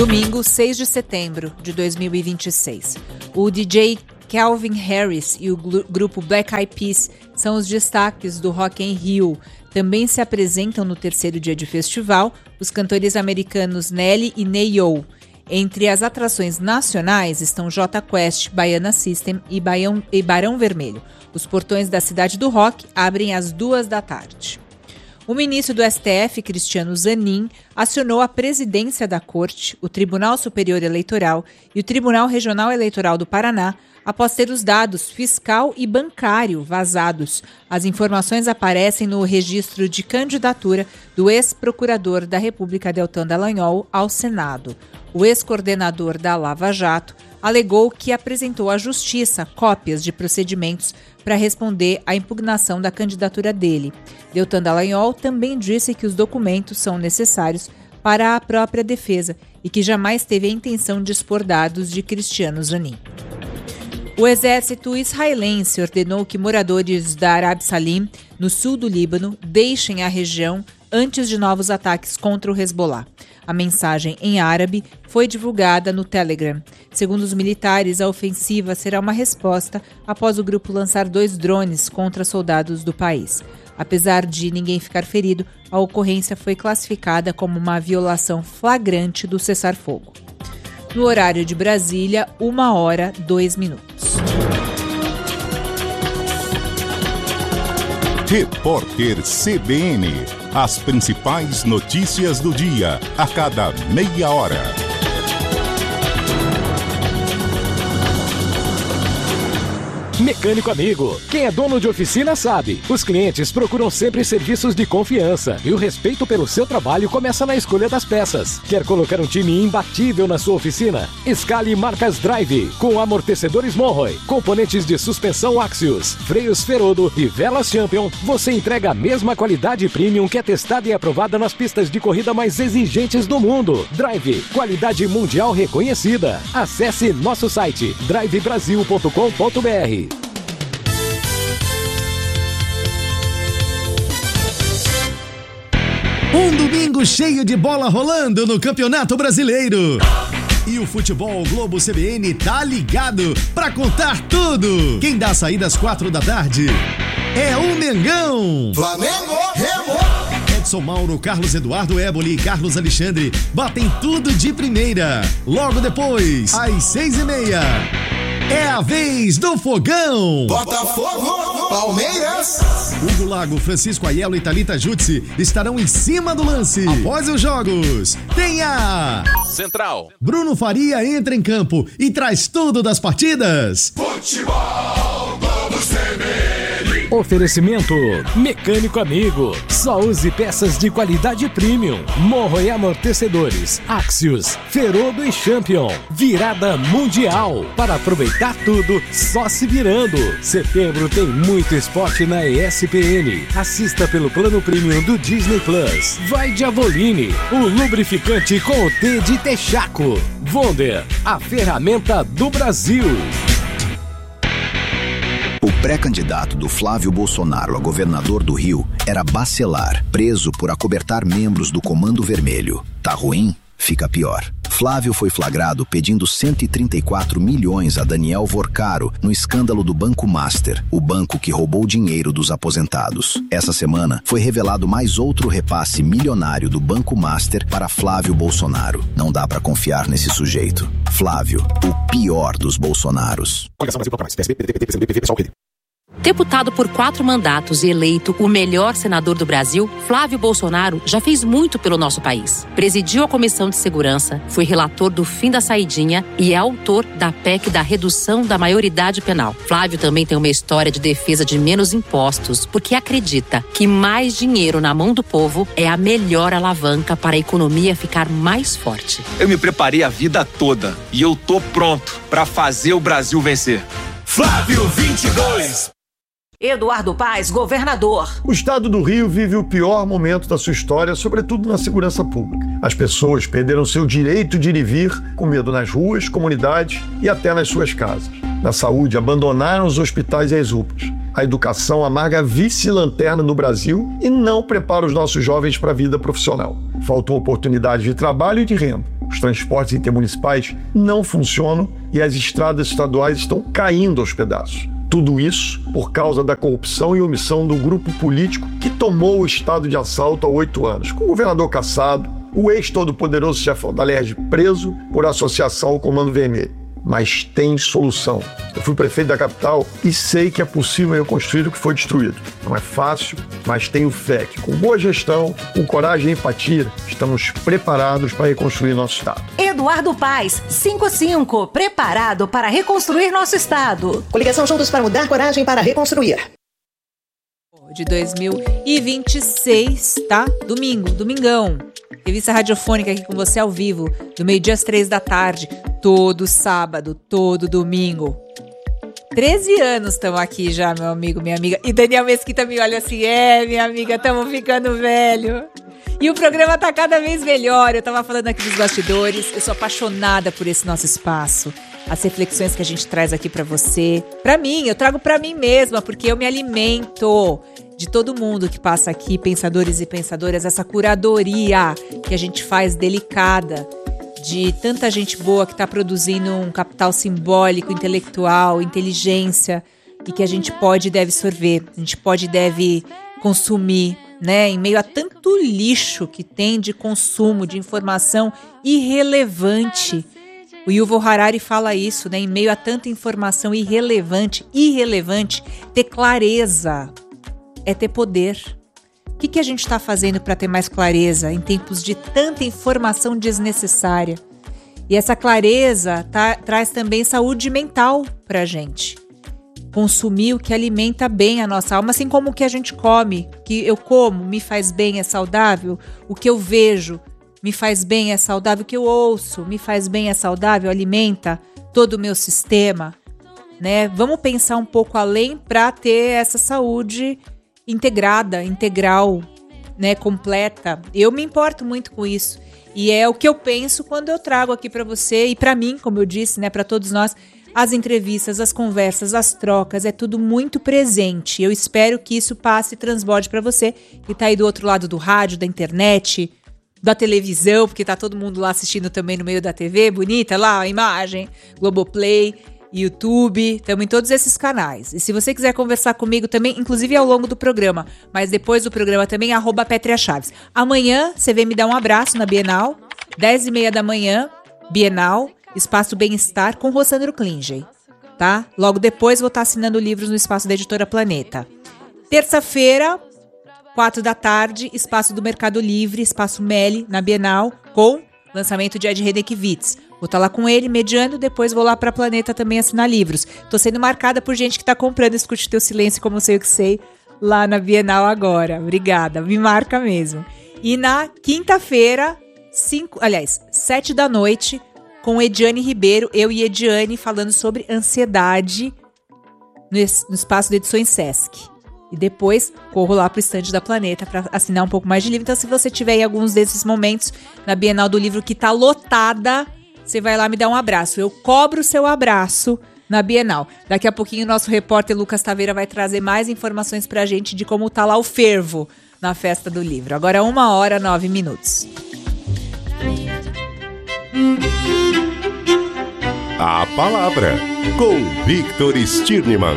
Domingo, 6 de setembro de 2026. O DJ Calvin Harris e o grupo Black Eyed Peas são os destaques do Rock in Rio. Também se apresentam no terceiro dia de festival os cantores americanos Nelly e Ne-Yo. Entre as atrações nacionais estão Jota Quest, Baiana System e Barão Vermelho. Os portões da Cidade do Rock abrem às 14h. O ministro do STF, Cristiano Zanin, acionou a presidência da Corte, o Tribunal Superior Eleitoral e o Tribunal Regional Eleitoral do Paraná após ter os dados fiscal e bancário vazados. As informações aparecem no registro de candidatura do ex-procurador da República, Deltan Dallagnol, ao Senado. O ex-coordenador da Lava Jato alegou que apresentou à Justiça cópias de procedimentos para responder à impugnação da candidatura dele. Deltan Dallagnol também disse que os documentos são necessários para a própria defesa e que jamais teve a intenção de expor dados de Cristiano Zanin. O exército israelense ordenou que moradores da Arab Salim, no sul do Líbano, deixem a região antes de novos ataques contra o Hezbollah. A mensagem em árabe foi divulgada no Telegram. Segundo os militares, a ofensiva será uma resposta após o grupo lançar 2 drones contra soldados do país. Apesar de ninguém ficar ferido, a ocorrência foi classificada como uma violação flagrante do cessar-fogo. No horário de Brasília, 1h02. Repórter CBN. As principais notícias do dia, a cada meia hora. Mecânico Amigo. Quem é dono de oficina sabe. Os clientes procuram sempre serviços de confiança e o respeito pelo seu trabalho começa na escolha das peças. Quer colocar um time imbatível na sua oficina? Escale marcas Drive, com amortecedores Monroe, componentes de suspensão Axios, freios Ferodo e velas Champion. Você entrega a mesma qualidade premium que é testada e aprovada nas pistas de corrida mais exigentes do mundo. Drive, qualidade mundial reconhecida. Acesse nosso site drivebrasil.com.br. Um domingo cheio de bola rolando no Campeonato Brasileiro. E o Futebol Globo CBN tá ligado pra contar tudo. Quem dá a saída às 4h é o Mengão. Flamengo, Remo. Edson Mauro, Carlos Eduardo Éboli e Carlos Alexandre batem tudo de primeira. Logo depois, às 6h30, é a vez do Fogão. Botafogo, Palmeiras. Hugo Lago, Francisco Aiello e Thalita Jutsi estarão em cima do lance. Após os jogos, tem a Central. Bruno Faria entra em campo e traz tudo das partidas. Futebol Globo CBN. Oferecimento Mecânico Amigo. Só use peças de qualidade premium. Monroe Amortecedores, Axios, Ferodo e Champion. Virada mundial. Para aproveitar tudo, só se virando. Setembro tem muito esporte na ESPN. Assista pelo plano premium do Disney Plus. Vai de Avoline, o lubrificante com o T de Texaco. Wonder, a ferramenta do Brasil. O pré-candidato do Flávio Bolsonaro a governador do Rio era Bacelar, preso por acobertar membros do Comando Vermelho. Tá ruim? Fica pior. Flávio foi flagrado pedindo 134 milhões a Daniel Vorcaro no escândalo do Banco Master, o banco que roubou dinheiro dos aposentados. Essa semana foi revelado mais outro repasse milionário do Banco Master para Flávio Bolsonaro. Não dá pra confiar nesse sujeito. Flávio, o pior dos Bolsonaros. Deputado por 4 mandatos e eleito o melhor senador do Brasil, Flávio Bolsonaro já fez muito pelo nosso país. Presidiu a Comissão de Segurança, foi relator do fim da saidinha e é autor da PEC da redução da maioridade penal. Flávio também tem uma história de defesa de menos impostos, porque acredita que mais dinheiro na mão do povo é a melhor alavanca para a economia ficar mais forte. Eu me preparei a vida toda e eu tô pronto para fazer o Brasil vencer. Flávio 22. Eduardo Paes, governador. O estado do Rio vive o pior momento da sua história, sobretudo na segurança pública. As pessoas perderam seu direito de ir e vir, com medo nas ruas, comunidades e até nas suas casas. Na saúde, abandonaram os hospitais e as UPAs. A educação amarga a vice-lanterna no Brasil e não prepara os nossos jovens para a vida profissional. Faltam oportunidades de trabalho e de renda. Os transportes intermunicipais não funcionam e as estradas estaduais estão caindo aos pedaços. Tudo isso por causa da corrupção e omissão do grupo político que tomou o estado de assalto há 8 anos, com o governador cassado, o ex-todo-poderoso chefão da LERJ preso por associação ao Comando Vermelho. Mas tem solução. Eu fui prefeito da capital e sei que é possível reconstruir o que foi destruído. Não é fácil, mas tenho fé que com boa gestão, com coragem e empatia, estamos preparados para reconstruir nosso estado. Eduardo Paes, 55, preparado para reconstruir nosso estado. Coligação Juntos para Mudar, coragem para reconstruir. De 2026, tá? Domingão. Revista radiofônica aqui com você ao vivo, do meio-dia às 3 da tarde, todo sábado, todo domingo. 13 anos estamos aqui já, meu amigo, minha amiga. E Daniel Mesquita me olha assim, minha amiga, estamos ficando velho. E o programa tá cada vez melhor. Eu tava falando aqui dos bastidores, eu sou apaixonada por esse nosso espaço. As reflexões que a gente traz aqui pra você. Pra mim, eu trago pra mim mesma, porque eu me alimento de todo mundo que passa aqui, pensadores e pensadoras, essa curadoria que a gente faz delicada, de tanta gente boa que tá produzindo um capital simbólico, intelectual, inteligência, e que a gente pode e deve sorver, a gente pode e deve consumir, né? Em meio a tanto lixo que tem de consumo, de informação irrelevante. O Yuval Harari fala isso, né? Em meio a tanta informação irrelevante, ter clareza é ter poder. O que a gente está fazendo para ter mais clareza em tempos de tanta informação desnecessária? E essa clareza traz também saúde mental para a gente. Consumir o que alimenta bem a nossa alma, assim como o que a gente come, o que eu como me faz bem, é saudável, o que eu vejo me faz bem, é saudável, o que eu ouço me faz bem, é saudável, alimenta todo o meu sistema, né? Vamos pensar um pouco além para ter essa saúde integrada, integral, né, completa. Eu me importo muito com isso e é o que eu penso quando eu trago aqui para você e para mim, como eu disse, né, para todos nós, as entrevistas, as conversas, as trocas, é tudo muito presente. Eu espero que isso passe e transborde para você que tá aí do outro lado do rádio, da internet, da televisão, porque tá todo mundo lá assistindo também no meio da TV, bonita lá a imagem, Globoplay, YouTube, estamos em todos esses canais. E se você quiser conversar comigo também, inclusive ao longo do programa, mas depois do programa também, @Pétria Chaves. Amanhã você vem me dar um abraço na Bienal, 10h30 da manhã, Bienal, Espaço Bem-Estar com Rossandro Klinger, tá? Logo depois vou estar assinando livros no espaço da Editora Planeta. Terça-feira, 4 da tarde, espaço do Mercado Livre, espaço Meli, na Bienal, com lançamento de Ed Renekiewicz. Vou estar lá com ele, mediando, depois vou lá para Planeta também assinar livros. Tô sendo marcada por gente que tá comprando Escute Teu Silêncio, como sei o que sei, lá na Bienal agora. Obrigada, me marca mesmo. E na quinta-feira, 7 da noite, com Ediane Ribeiro, eu e Ediane falando sobre ansiedade no espaço de Edições Sesc. E depois corro lá pro estande da Planeta para assinar um pouco mais de livro. Então, se você tiver em alguns desses momentos na Bienal do Livro que tá lotada, você vai lá me dar um abraço. Eu cobro o seu abraço na Bienal. Daqui a pouquinho o nosso repórter Lucas Taveira vai trazer mais informações pra gente de como tá lá o fervo na Festa do Livro. Agora 1h09. A Palavra, com Victor Stirnemann.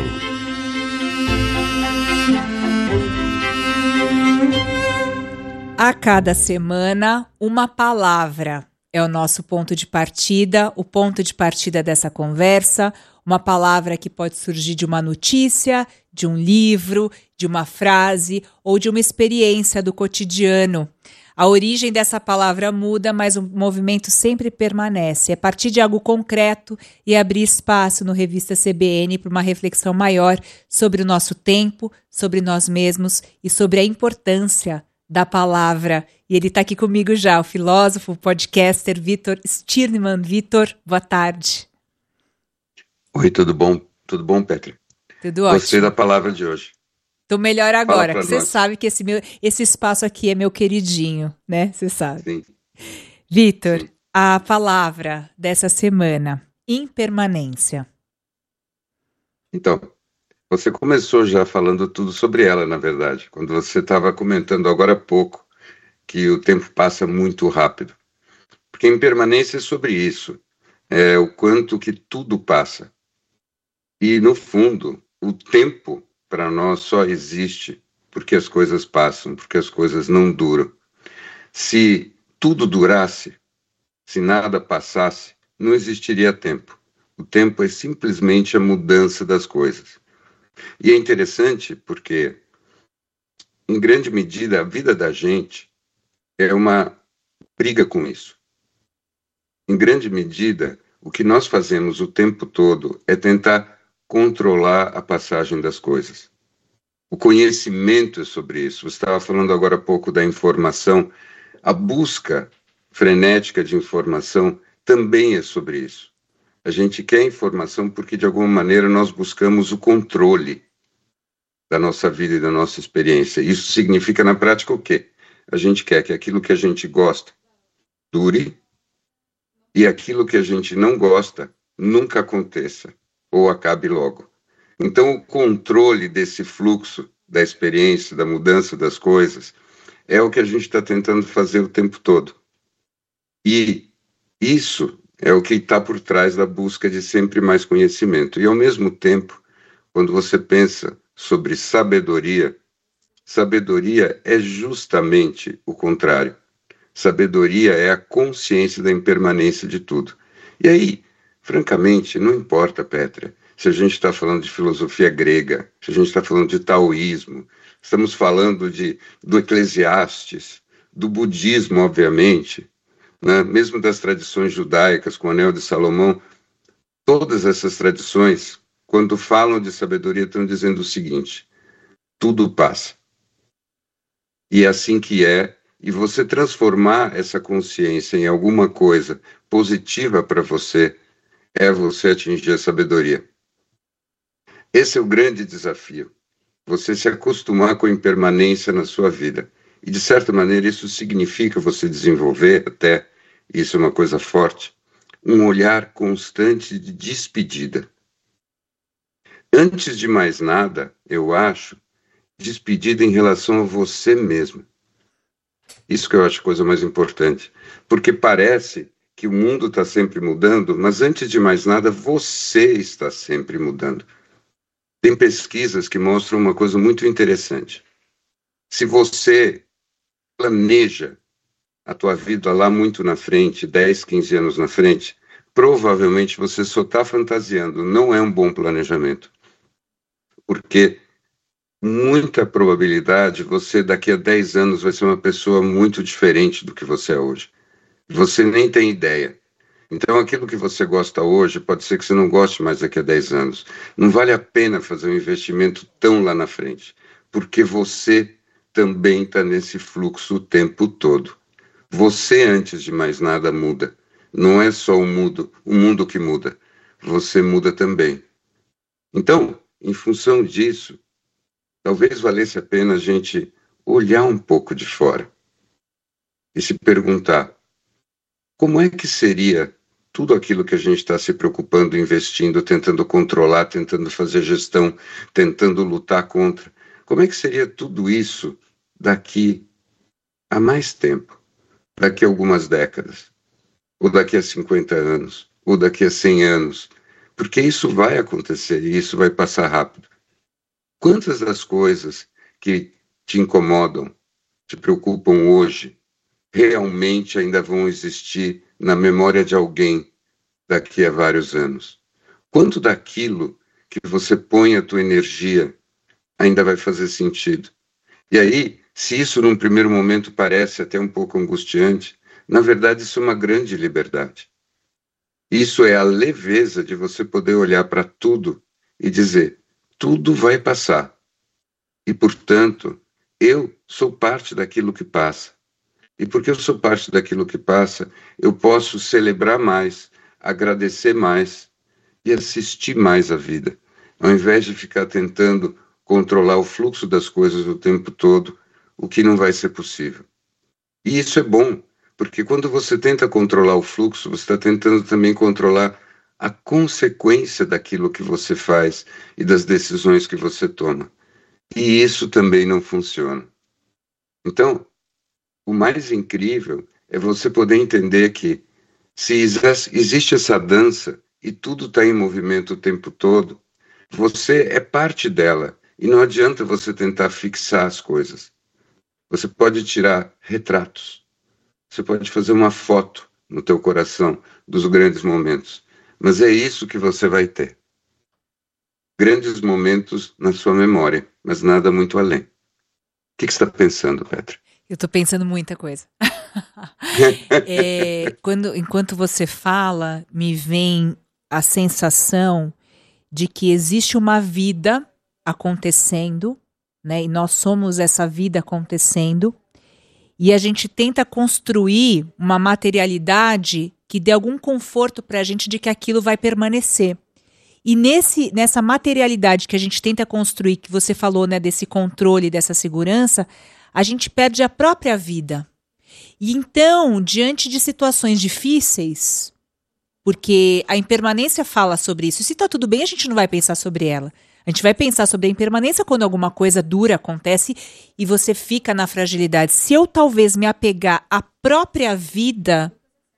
A cada semana, uma palavra é o nosso ponto de partida, o ponto de partida dessa conversa, uma palavra que pode surgir de uma notícia, de um livro, de uma frase ou de uma experiência do cotidiano. A origem dessa palavra muda, mas o movimento sempre permanece. É partir de algo concreto e abrir espaço no Revista CBN para uma reflexão maior sobre o nosso tempo, sobre nós mesmos e sobre a importância da palavra. E ele está aqui comigo já, o filósofo, o podcaster Victor Stirnemann. Victor, boa tarde. Oi, tudo bom? Tudo bom, Pétria? Tudo ótimo. Gostei da palavra de hoje. Tô melhor agora, que você sabe que esse espaço aqui é meu queridinho, né? Você sabe. Sim. Victor, sim. A palavra dessa semana, impermanência. Então, você começou já falando tudo sobre ela, na verdade, quando você estava comentando agora há pouco que o tempo passa muito rápido. Porque a impermanência é sobre isso, é o quanto que tudo passa. E, no fundo, o tempo para nós só existe porque as coisas passam, porque as coisas não duram. Se tudo durasse, se nada passasse, não existiria tempo. O tempo é simplesmente a mudança das coisas. E é interessante porque, em grande medida, a vida da gente é uma briga com isso. Em grande medida, o que nós fazemos o tempo todo é tentar controlar a passagem das coisas. O conhecimento é sobre isso. Você estava falando agora há pouco da informação. A busca frenética de informação também é sobre isso. A gente quer informação porque, de alguma maneira, nós buscamos o controle da nossa vida e da nossa experiência. Isso significa, na prática, o quê? A gente quer que aquilo que a gente gosta dure e aquilo que a gente não gosta nunca aconteça ou acabe logo. Então, o controle desse fluxo da experiência, da mudança das coisas, é o que a gente está tentando fazer o tempo todo. E isso é o que está por trás da busca de sempre mais conhecimento. E, ao mesmo tempo, quando você pensa sobre sabedoria, sabedoria é justamente o contrário. Sabedoria é a consciência da impermanência de tudo. E aí, francamente, não importa, Petra, se a gente está falando de filosofia grega, se a gente está falando de taoísmo, estamos falando do Eclesiastes, do budismo, obviamente, né? Mesmo das tradições judaicas, com o Anel de Salomão, todas essas tradições, quando falam de sabedoria, estão dizendo o seguinte: tudo passa. E é assim que é, e você transformar essa consciência em alguma coisa positiva para você, é você atingir a sabedoria. Esse é o grande desafio, você se acostumar com a impermanência na sua vida. E, de certa maneira, isso significa você desenvolver, até, isso é uma coisa forte, um olhar constante de despedida. Antes de mais nada, eu acho, despedida em relação a você mesmo. Isso que eu acho a coisa mais importante. Porque parece que o mundo está sempre mudando, mas antes de mais nada, você está sempre mudando. Tem pesquisas que mostram uma coisa muito interessante. Se você planeja a tua vida lá muito na frente, 10, 15 anos na frente, provavelmente você só está fantasiando. Não é um bom planejamento. Porque muita probabilidade você daqui a 10 anos vai ser uma pessoa muito diferente do que você é hoje. Você nem tem ideia. Então aquilo que você gosta hoje pode ser que você não goste mais daqui a 10 anos. Não vale a pena fazer um investimento tão lá na frente, porque você também está nesse fluxo o tempo todo. Você, antes de mais nada, muda. Não é só o mundo que muda. Você muda também. Então, em função disso, talvez valesse a pena a gente olhar um pouco de fora e se perguntar: como é que seria tudo aquilo que a gente está se preocupando, investindo, tentando controlar, tentando fazer gestão, tentando lutar contra? Como é que seria tudo isso daqui a mais tempo? Daqui a algumas décadas? Ou daqui a 50 anos? Ou daqui a 100 anos? Porque isso vai acontecer e isso vai passar rápido. Quantas das coisas que te incomodam, te preocupam hoje, realmente ainda vão existir na memória de alguém daqui a vários anos? Quanto daquilo que você põe a tua energia ainda vai fazer sentido? E aí, se isso num primeiro momento parece até um pouco angustiante, na verdade isso é uma grande liberdade. Isso é a leveza de você poder olhar para tudo e dizer: tudo vai passar. E, portanto, eu sou parte daquilo que passa. E porque eu sou parte daquilo que passa, eu posso celebrar mais, agradecer mais e assistir mais à vida, ao invés de ficar tentando controlar o fluxo das coisas o tempo todo, o que não vai ser possível. E isso é bom, porque quando você tenta controlar o fluxo, você está tentando também controlar a consequência daquilo que você faz e das decisões que você toma. E isso também não funciona. Então, o mais incrível é você poder entender que Se existe essa dança e tudo está em movimento o tempo todo, você é parte dela e não adianta você tentar fixar as coisas. Você pode tirar retratos, você pode fazer uma foto no teu coração dos grandes momentos, mas é isso que você vai ter. Grandes momentos na sua memória, mas nada muito além. O que você está pensando, Petra? Eu estou pensando muita coisa. Enquanto você fala, me vem a sensação de que existe uma vida acontecendo, né? E nós somos essa vida acontecendo, e a gente tenta construir uma materialidade que dê algum conforto para a gente de que aquilo vai permanecer. E nessa materialidade que a gente tenta construir, que você falou, né, desse controle, dessa segurança, a gente perde a própria vida. E então, diante de situações difíceis, porque a impermanência fala sobre isso, se está tudo bem, a gente não vai pensar sobre ela. A gente vai pensar sobre a impermanência quando alguma coisa dura acontece e você fica na fragilidade. Se eu talvez me apegar à própria vida,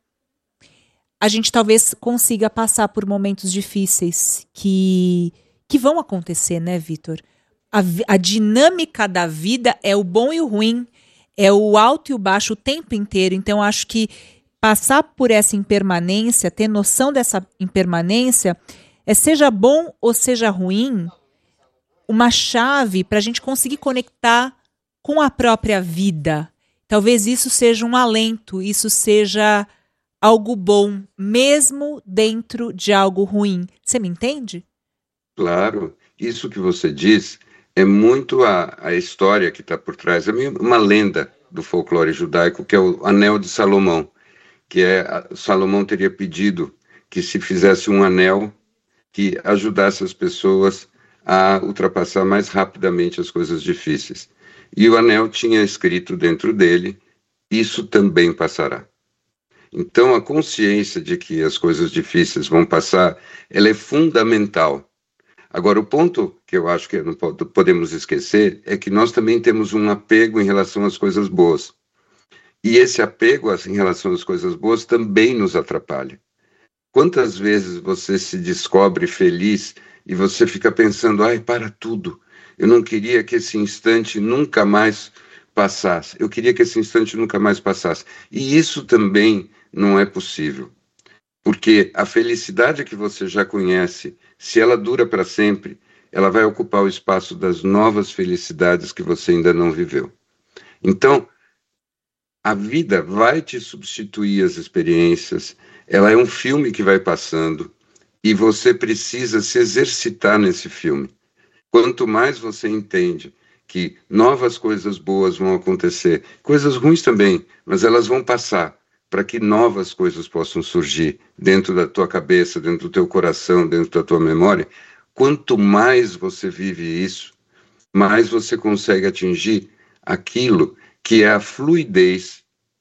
a gente talvez consiga passar por momentos difíceis que vão acontecer, né, Vitor? A dinâmica da vida é o bom e o ruim, é o alto e o baixo o tempo inteiro. Então, acho que passar por essa impermanência, ter noção dessa impermanência, seja bom ou seja ruim, uma chave para a gente conseguir conectar com a própria vida. Talvez isso seja um alento, isso seja algo bom, mesmo dentro de algo ruim. Você me entende? Claro, isso que você diz é muito a história que está por trás. É uma lenda do folclore judaico, que é o Anel de Salomão, que Salomão teria pedido que se fizesse um anel que ajudasse as pessoas a ultrapassar mais rapidamente as coisas difíceis. E o anel tinha escrito dentro dele, isso também passará. Então, a consciência de que as coisas difíceis vão passar, ela é fundamental. Agora, o ponto que eu acho que não podemos esquecer é que nós também temos um apego em relação às coisas boas. E esse apego em relação às coisas boas também nos atrapalha. Quantas vezes você se descobre feliz e você fica pensando, para tudo, eu não queria que esse instante nunca mais passasse, eu queria que esse instante nunca mais passasse. E isso também não é possível, porque a felicidade que você já conhece, se ela dura para sempre, ela vai ocupar o espaço das novas felicidades que você ainda não viveu. Então, a vida vai te substituir as experiências, ela é um filme que vai passando e você precisa se exercitar nesse filme. Quanto mais você entende que novas coisas boas vão acontecer, coisas ruins também, mas elas vão passar para que novas coisas possam surgir dentro da tua cabeça, dentro do teu coração, dentro da tua memória, quanto mais você vive isso, mais você consegue atingir aquilo que é a fluidez,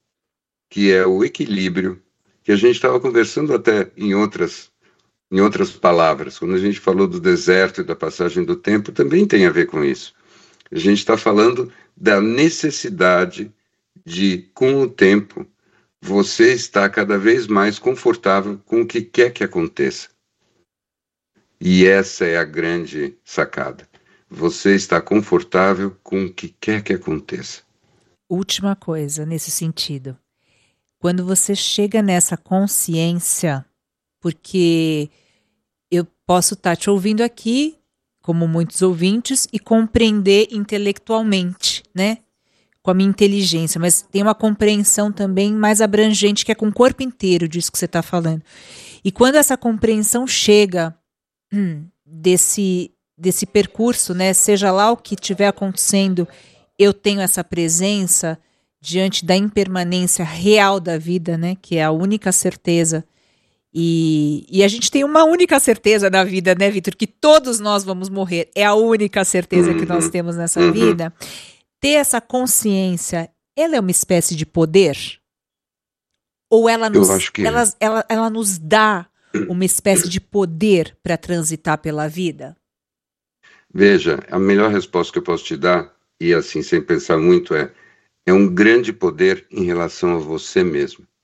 que é o equilíbrio, que a gente estava conversando até em outras palavras. Quando a gente falou do deserto e da passagem do tempo, também tem a ver com isso. A gente está falando da necessidade de, com o tempo, você estar cada vez mais confortável com o que quer que aconteça. E essa é a grande sacada. Você está confortável com o que quer que aconteça. Última coisa nesse sentido. Quando você chega nessa consciência, porque eu posso estar te ouvindo aqui, como muitos ouvintes, e compreender intelectualmente, né? Com a minha inteligência, mas tem uma compreensão também mais abrangente, que é com o corpo inteiro disso que você está falando. E quando essa compreensão chega desse percurso, né, seja lá o que estiver acontecendo, eu tenho essa presença diante da impermanência real da vida, né, que é a única certeza. E a gente tem uma única certeza na vida, né, Vitor? Que todos nós vamos morrer. É a única certeza que nós temos nessa vida. Ter essa consciência, ela é uma espécie de poder? Ou ela nos dá uma espécie de poder para transitar pela vida? Veja, a melhor resposta que eu posso te dar, e assim, sem pensar muito, é um grande poder em relação a você mesmo.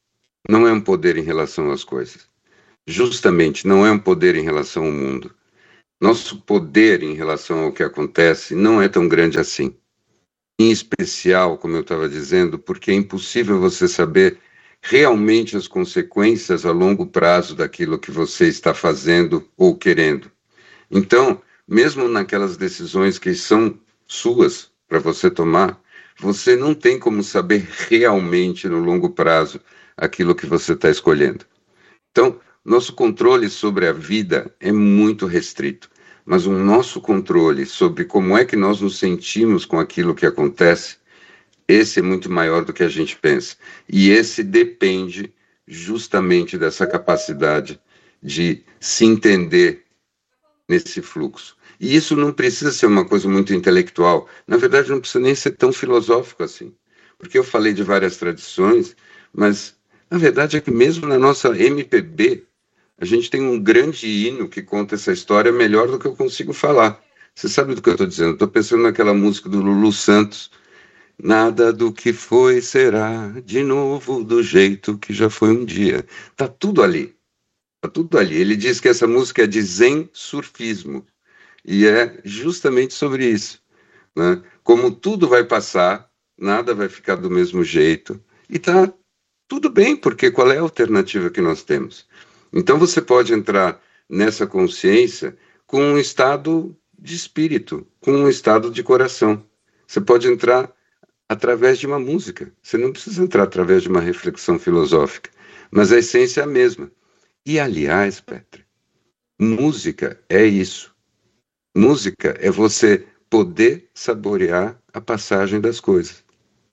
Não é um poder em relação às coisas. Justamente, não é um poder em relação ao mundo. Nosso poder em relação ao que acontece não é tão grande assim. Em especial, como eu estava dizendo, porque é impossível você saber realmente as consequências a longo prazo daquilo que você está fazendo ou querendo. Então, mesmo naquelas decisões que são suas para você tomar, você não tem como saber realmente no longo prazo aquilo que você está escolhendo. Então, nosso controle sobre a vida é muito restrito, mas o nosso controle sobre como é que nós nos sentimos com aquilo que acontece, esse é muito maior do que a gente pensa. E esse depende justamente dessa capacidade de se entender nesse fluxo. E isso não precisa ser uma coisa muito intelectual. Na verdade, não precisa nem ser tão filosófico assim. Porque eu falei de várias tradições, mas a verdade é que mesmo na nossa MPB, a gente tem um grande hino que conta essa história melhor do que eu consigo falar. Você sabe do que eu estou dizendo? Estou pensando naquela música do Lulu Santos. Nada do que foi será de novo do jeito que já foi um dia. Tá tudo ali. Tá tudo ali. Ele diz que essa música é de zen surfismo. E é justamente sobre isso, né? Como tudo vai passar, nada vai ficar do mesmo jeito. E tá tudo bem, porque qual é a alternativa que nós temos? Então você pode entrar nessa consciência com um estado de espírito, com um estado de coração. Você pode entrar através de uma música. Você não precisa entrar através de uma reflexão filosófica. Mas a essência é a mesma. E, aliás, Petra, música é isso. Música é você poder saborear a passagem das coisas.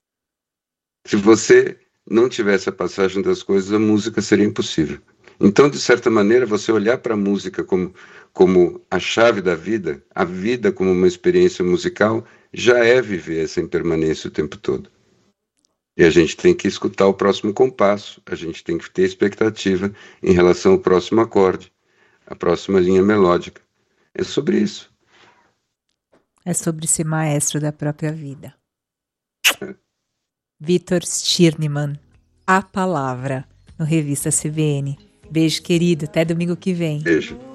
Se você não tivesse a passagem das coisas, a música seria impossível. Então, de certa maneira, você olhar para a música como a chave da vida, a vida como uma experiência musical, já é viver essa impermanência o tempo todo. E a gente tem que escutar o próximo compasso, a gente tem que ter expectativa em relação ao próximo acorde, a próxima linha melódica. É sobre isso. É sobre ser maestro da própria vida. Vitor Stirnemann, A Palavra, no Revista CBN. Beijo, querido. Até domingo que vem. Beijo.